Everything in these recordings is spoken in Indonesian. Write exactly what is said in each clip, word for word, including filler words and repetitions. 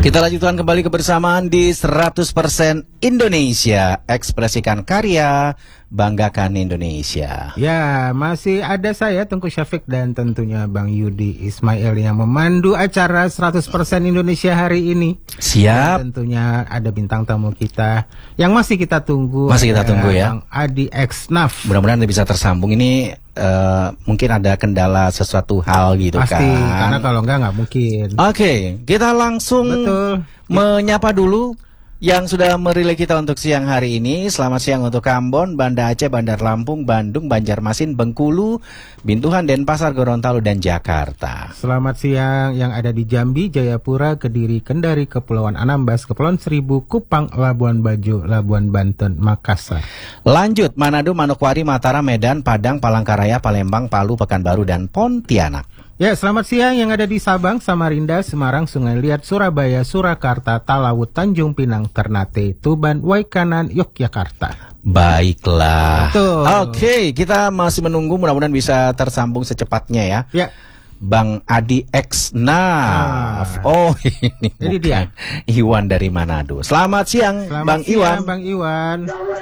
Kita lanjutkan kembali kebersamaan di seratus persen Indonesia. Ekspresikan karya, banggakan Indonesia. Ya, masih ada saya Tengku Syafiq dan tentunya Bang Yudi Ismail yang memandu acara seratus persen Indonesia hari ini. Siap. Dan tentunya ada bintang tamu kita yang masih kita tunggu. Masih kita tunggu ya. Bang Adi X Naf. Mudah-mudahan bisa tersambung. Ini uh, mungkin ada kendala sesuatu hal gitu. Pasti, kan. Pasti, karena kalau enggak nggak mungkin. Oke, okay, kita langsung Betul. menyapa dulu yang sudah merilai kita untuk siang hari ini. Selamat siang untuk Ambon, Banda Aceh, Bandar Lampung, Bandung, Banjarmasin, Bengkulu, Bintuhan, Denpasar, Gorontalo, dan Jakarta. Selamat siang yang ada di Jambi, Jayapura, Kediri, Kendari, Kepulauan Anambas, Kepulauan Seribu, Kupang, Labuan Bajo, Labuan Banten, Makassar. Lanjut, Manado, Manokwari, Mataram, Medan, Padang, Palangkaraya, Palembang, Palu, Pekanbaru, dan Pontianak. Ya, selamat siang yang ada di Sabang, Samarinda, Semarang, Sungai Liat, Surabaya, Surakarta, Talaut, Tanjung Pinang, Ternate, Tuban, Waikanan, Yogyakarta. Baiklah. Betul. Oke, kita masih menunggu, mudah-mudahan bisa tersambung secepatnya ya. Ya. Bang Adi X Naf. Ah. Oh, ini Jadi dia Iwan dari Manado. Selamat siang, Selamat Bang siang, Iwan. Bang Iwan.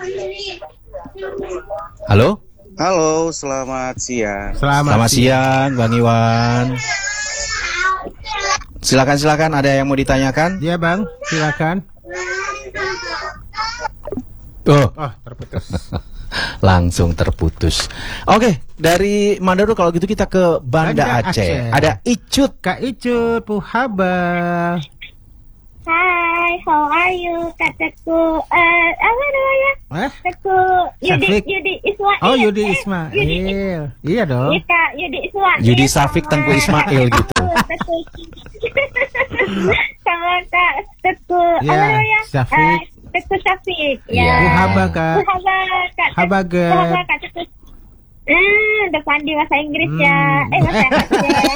Halo. Halo, selamat siang. Selamat, selamat siang, Bang Iwan. Silakan silakan, ada yang mau ditanyakan? Iya, Bang, silakan. Oh, oh terputus. Langsung terputus. Oke, dari Manado kalau gitu kita ke Banda, Banda Aceh. Aceh. Ada Icut, Kak Icut Puhaba. Hai, how are you? Kataku, uh, apa namanya? Eh? Kataku Yudi, Yudi Ismail. Oh, Yudi Ismail. Eh, Yudi. Iya dong. Iya, Kak, Yudi Ismail. Yudi Safik Tengku Ismail gitu. Sama Kak Teku, ya, apa namanya? Safik. Uh, Teku Safik. Ya. Puhaba, Kak. Puhaba, Kak. Habaga. Puhaba, Kak Teku. Hmm, depan di bahasa Inggris hmm. ya. Eh, bahasa Aceh.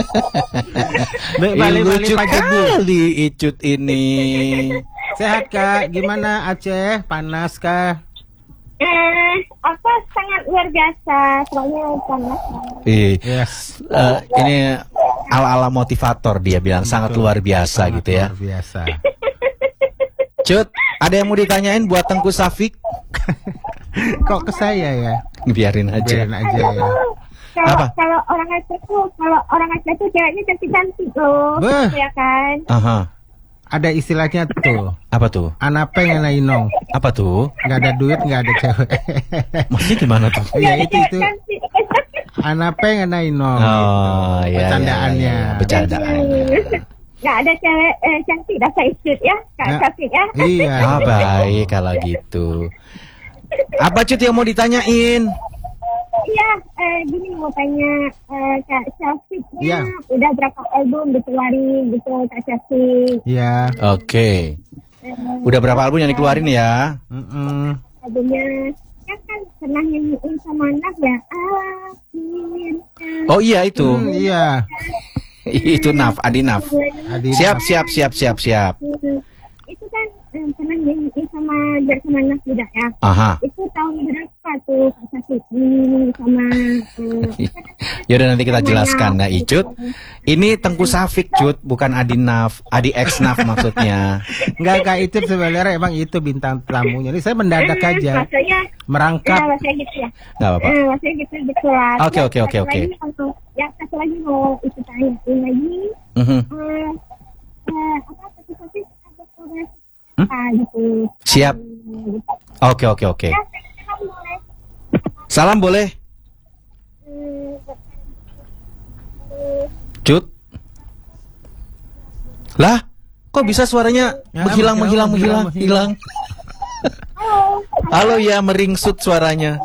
Lucu kali Icut ini. Sehat, Kak? Gimana Aceh? Panas kah? Eh, apa sangat luar biasa. Soalnya panas. Iya. Yes. Uh, ini ala-ala motivator dia bilang. Betul. Sangat luar biasa sangat gitu ya. Luar biasa. Cut, ada yang mau ditanyain buat Tengku Safik? Kok ke saya ya? Biarin aja. Biarin aja ya. Kalau, apa? Kalau orang Aceh tuh, kalau orang Aceh tuh ceweknya cantik-cantik loh, Beuh. ya kan? Aha. Ada istilahnya tuh. Apa tuh? Anapeng inong. Apa tuh? Gak ada duit, gak ada cewek. Maksudnya gimana tuh? Ya itu itu. Anapeng inong. Oh iya. Bercandaannya. Iya, iya. Bercandaannya. Gak ada cewek eh, cantik rasa Icut ya, Kak nah, Safik ya. Iya. Ah, baik kalau gitu. Apa Cut yang mau ditanyain? Iya, eh, gini mau tanya eh, Kak Syafiknya ya. Udah berapa album dikeluarin gitu Kak Syafik? Iya. Oke. Okay. Eh, udah berapa album yang dikeluarin ya? Mm -mm. Albumnya ya kan pernah nyanyiin sama anak ya. Akhir. Oh iya itu. Hmm, iya. Itu Naf, Adi Naf. Adi siap, siap, siap, siap, siap. Itu kan eh, pernah nyanyiin sama sama anak muda ya. Aha. Itu tahun berapa tuh Kak Syafik hmm, sama eh, yaudah nanti kita jelaskan ya Icut. Ini Tengku Safik Cut, bukan Adi Naf, Adi X Naf maksudnya. Enggak, Kak Icut sebenarnya emang itu bintang tamunya. Ini saya mendadak aja. Maksudnya merangkap. Ya, maksudnya gitu ya. Enggak apa-apa. Eh, maksudnya gitu di kelas. Oke, oke, oke, oke. Ya, satu lagi mau itu tanyain lagi. Mhm. Eh, eh, apa Tengku Safik ada kolaborasi Hmm? ah, gitu. Siap. Oke, oke, oke. Salam boleh? Cut. Lah, kok bisa suaranya Ya, menghilang, menghilang, menghilang, menghilang, hilang. Halo ya, meringsut suaranya.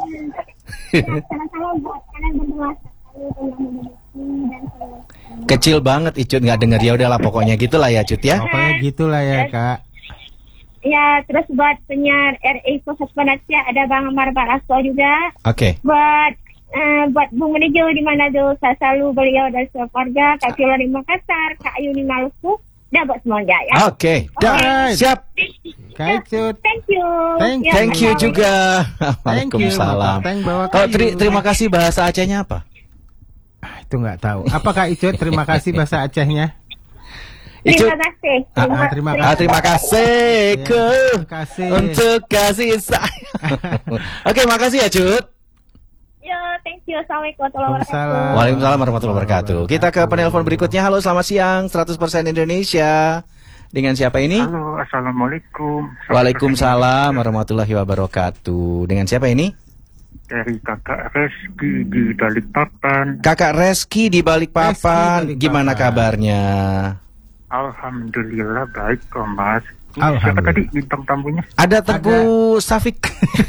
Kecil banget Icut, nggak denger. Ya udahlah pokoknya gitulah ya Cut ya. Pokoknya gitulah ya Kak. Ya, terus buat penyiar R A Pusat Panasya ada Bang Amar Baraso juga. Oke. Okay. Buat uh, buat Bung Menejo di Manado, saya selalu beliau dan keluarga, Kak Kila di Makassar, Kak Ayu di Maluku, dan buat semuanya ya. Oke, okay. Alright. Siap. Kak Icut. Thank you. Thank, ya, thank you bye. juga. Thank you. Waalaikumsalam. Oh, teri terima kasih, bahasa Acehnya apa? Itu nggak tahu. Apa Kak Icut? Terima kasih bahasa Acehnya. Icut. Terima kasih. Ah, ah, terima Ah, terima kasih Ya, ke terima kasih. untuk kasih sayang. Oke, makasih ya Cut. Yo, thank you. Assalamualaikum warahmatullahi wabarakatuh. Waalaikumsalam. Waalaikumsalam warahmatullahi wabarakatuh. Kita ke penelpon berikutnya. Halo, selamat siang. seratus persen Indonesia. Dengan siapa ini? Halo, assalamualaikum. Waalaikumsalam warahmatullahi wabarakatuh. Dengan siapa ini? Dari kakak Reski di Balikpapan. Kakak Reski di Balikpapan. Reski, Balikpapan. Gimana kabarnya? Alhamdulillah baik kok Mas. Alhamdulillah. Siapa tadi bintang tamunya? Ada Teguh Safik.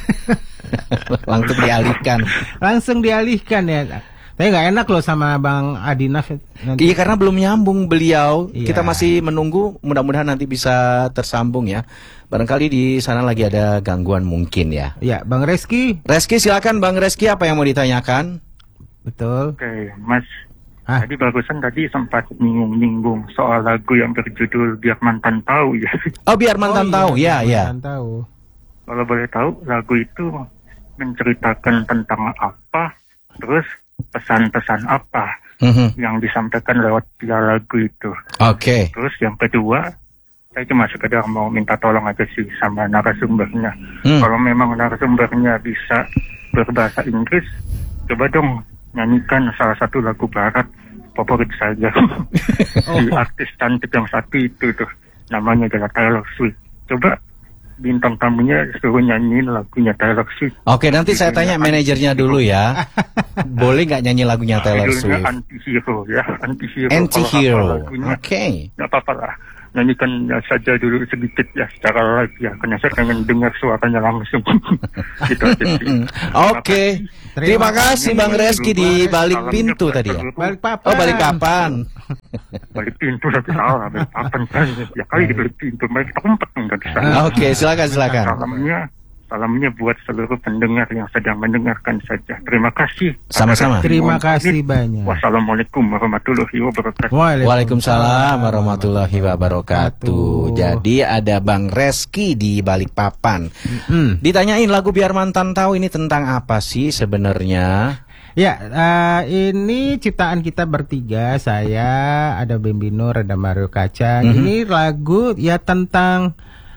Langsung dialihkan. Langsung dialihkan ya. Tapi nggak enak loh sama Bang Adinaf. Nanti. Iya, karena belum nyambung beliau. Iya. Kita masih menunggu. Mudah-mudahan nanti bisa tersambung ya. Barangkali di sana lagi ada gangguan mungkin ya. Ya, Bang Reski. Reski, silakan Bang Reski, apa yang mau ditanyakan? Betul. Oke, Mas. Ah. Tadi barusan tadi sempat nyinggung-nyinggung soal lagu yang berjudul Biar Mantan Tahu ya. Oh, biar mantan Oh, tahu. iya, Ya, biar ya. mantan tahu. Kalau boleh tahu, lagu itu menceritakan tentang apa, terus pesan-pesan apa Mhm. yang disampaikan lewat via lagu itu. Oke. Terus yang kedua, saya cuma sekedar mau minta tolong aja sih sama narasumbernya. Hmm. Kalau memang narasumbernya bisa berbahasa Inggris, coba dong nyanyikan salah satu lagu barat favorit saja. Si artis cantik yang satu itu tuh, namanya adalah Taylor Swift. Coba bintang tamunya suruh nyanyiin lagunya Taylor Swift. Oke, nanti saya tanya manajernya dulu ya. Boleh nggak nyanyi lagunya Taylor Judulnya Swift? Anti-hero ya, anti-hero. Anti-hero. Kalau hafal lagunya, Oke. nggak apa-apa lah. Nyanyikan saja dulu sedikit ya secara live ya, karena saya pengen dengar suaranya langsung. Gitu aja sih. Oke. Terima kasih Bang Reski di balik pintu tadi ya. Balik papan. Oh, balik papan. Balik pintu tapi salah, balik papan kan. Ya kali di balik pintu, balik tempat enggak di sana. Oke, silakan silakan. Salamnya, salamnya buat seluruh pendengar yang sedang mendengarkan saja. Terima kasih. Sama-sama. Terima kasih banyak. Wassalamualaikum warahmatullahi wabarakatuh. Waalaikumsalam warahmatullahi wabarakatuh. Jadi ada Bang Reski di Balikpapan. Hmm. Ditanyain lagu Biar Mantan Tahu ini tentang apa sih sebenarnya? Ya, eh, ini ciptaan kita bertiga. Saya, ada Bembino, ada Mario Kacang. Mhm. Ini lagu ya tentang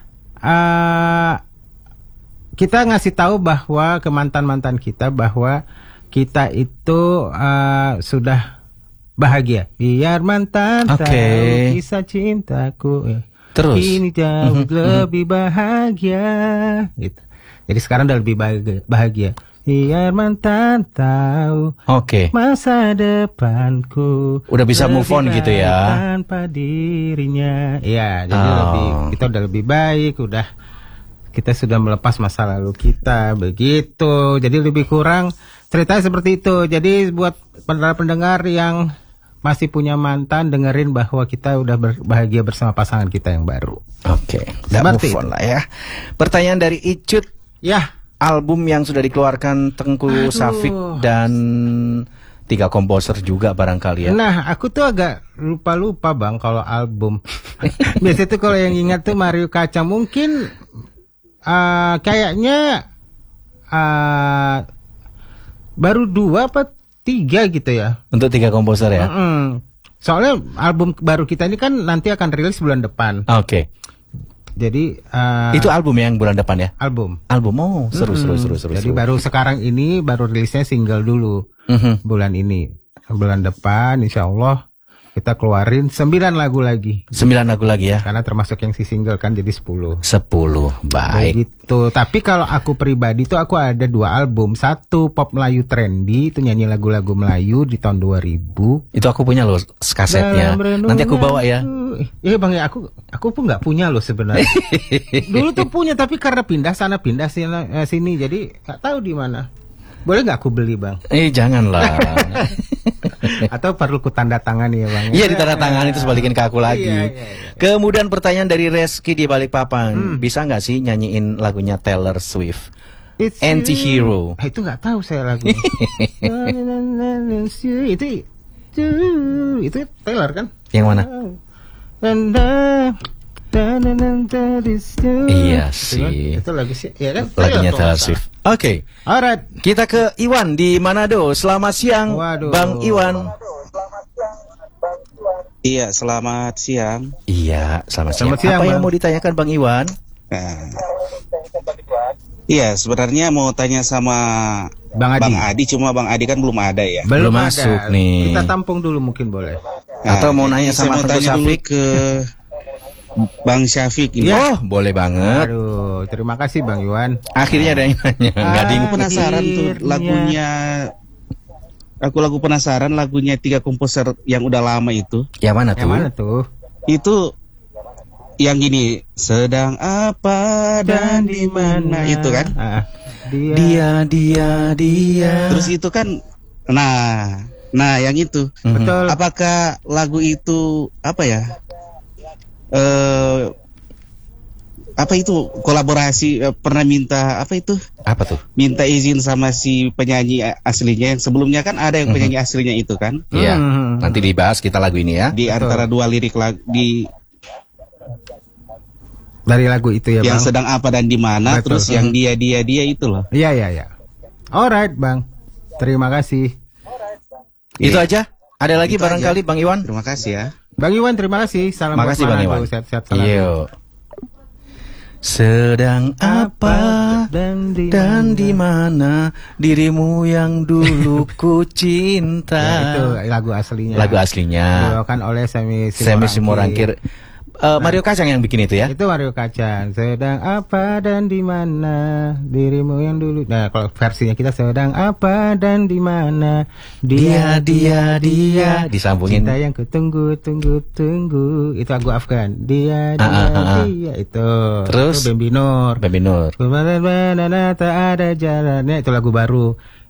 eh, kita ngasih tahu bahwa ke mantan-mantan kita bahwa kita itu eh, sudah bahagia. Biar mantan Oke. tahu kisah cintaku. Eh, Terus? Ini jauh Mhm, lebih bahagia. Gitu. Jadi sekarang udah lebih bahagia. bahagia. Biar mantan tahu Oke. masa depanku. Udah bisa move lebih on gitu ya? baik tanpa dirinya. Iya, jadi Oh. lebih kita udah lebih baik, udah kita sudah melepas masa lalu kita begitu. Jadi lebih kurang ceritanya seperti itu. Jadi buat pendengar-pendengar yang masih punya mantan, dengerin bahwa kita udah ber- bahagia bersama pasangan kita yang baru. Oke. Udah Seperti move on lah ya. Pertanyaan dari Icut. Ya, Album yang sudah dikeluarkan Tengku Aduh. Safik dan tiga komposer juga barangkali ya. nah aku tuh agak lupa-lupa Bang kalau album. Biasanya tuh kalau yang ingat tuh Mario Kacang. Mungkin uh, kayaknya uh, baru dua apa tiga gitu ya. Untuk tiga komposer ya. Mm-mm. Soalnya album baru kita ini kan nanti akan rilis bulan depan. Oke. Jadi uh, Itu album yang bulan depan ya. album. Album oh seru seru seru seru. Jadi seru. baru sekarang ini baru rilisnya single dulu. Mhm. Bulan ini. Bulan depan insya Allah kita keluarin sembilan lagu lagi. Sembilan lagu lagi ya. Karena termasuk yang si single kan jadi sepuluh. Sepuluh. Baik. Begitu. Tapi kalau aku pribadi tuh aku ada dua album. Satu pop Melayu trendy, itu nyanyi lagu-lagu Melayu di tahun dua ribu. Itu aku punya loh kasetnya. Nanti aku bawa ya. Iya Bang ya, aku aku pun nggak punya loh sebenarnya. Dulu tuh punya tapi karena pindah sana pindah sini, eh, sini jadi nggak tahu di mana. Boleh nggak aku beli Bang? Eh janganlah. Atau perlu ku tanda tangan ya Bang? Iya ditandatangani terus balikin ke aku lagi. Iya, iya, iya. Kemudian pertanyaan dari Reski di Balikpapan. Hmm. Bisa nggak sih nyanyiin lagunya Taylor Swift? It's Anti-Hero. you. Ah, itu nggak tahu saya lagu. itu itu itu Taylor kan? Yang mana? And I- Iya Itu sih. kan? Itu lagu sih, ya kan? Lagunya Taylor Taylor kalau Swift. Oke. nggak salah. Alright. Kita ke Iwan di Manado. Selamat siang, Waduh. Bang Iwan. Iya, selamat siang. Iya, selamat siang. Selamat siang, Apa yang Bang. mau ditanyakan Bang Iwan? Nah, iya, sebenarnya mau tanya sama Bang Adi. Bang Adi, cuma Bang Adi kan belum ada ya. Belum ada. masuk nih. Kita tampung dulu mungkin boleh. Atau mau nanya jadi saya sama mau Teguh tanya dulu Syafiq? ke Bang Syafiq ini. Oh, boleh banget. Aduh, terima kasih Bang Iwan. Akhirnya ada yang nanya. Enggak ding. Aku penasaran tuh Akhirnya. lagunya. Aku lagu penasaran lagunya tiga komposer yang udah lama itu. Yang mana tuh? Yang mana tuh? Itu yang gini, sedang apa dan di mana itu kan? Ah, dia. Dia, dia, dia. Terus itu kan, nah, nah yang itu. Mhm. Betul. Apakah lagu itu apa ya? Eh, apa itu kolaborasi eh, pernah minta apa itu? Apa tuh? Minta izin sama si penyanyi aslinya yang sebelumnya kan ada yang penyanyi aslinya itu kan? Iya. Hmm. Nanti dibahas kita lagu ini ya. Di antara dua lirik lagu di Dari lagu itu ya yang Bang. sedang apa dan di mana, Betul. terus yang dia dia dia itu loh. Iya, iya, iya. Alright Bang. Terima kasih. Itu aja. Ada lagi Itu barangkali aja. Bang Iwan? Terima kasih ya. Bang Iwan terima kasih. Salam buat Makasih Bang Manado. Iwan. Sehat-sehat selalu. Yuk. Sedang apa dan di dan di mana dirimu yang dulu ku cinta? Ya, itu lagu aslinya. Lagu aslinya. Dibawakan oleh Semi Semi Simorangkir. Eh, Mario Kacang yang bikin itu ya? Itu Mario Kacang. Sedang apa dan di mana dirimu yang dulu. Nah, kalau versinya kita sedang apa dan di mana Dia, dia, dia. Disambungin. cinta yang kutunggu, tunggu, tunggu. Itu lagu Afgan. Dia, dia, Ah, ah, ah, ah. dia. Itu. Terus? Itu Bambi Nur. Bambi Nur. Kemana-mana tak ada jalannya. Itu lagu baru.